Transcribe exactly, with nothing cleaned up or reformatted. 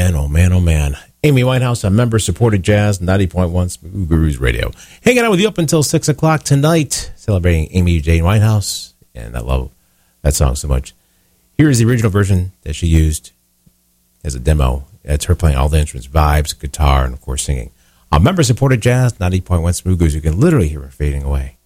man, oh man, oh man. Amy Winehouse on member-supported jazz, ninety point one Smooth Grooves Radio. Hanging out with you up until six o'clock tonight, celebrating Amy Jane Winehouse. And I love that song so much. Here is the original version that she used as a demo. It's her playing all the instruments, vibes, guitar, and, of course, singing. On member-supported jazz, ninety point one Smooth Grooves. You can literally hear her fading away.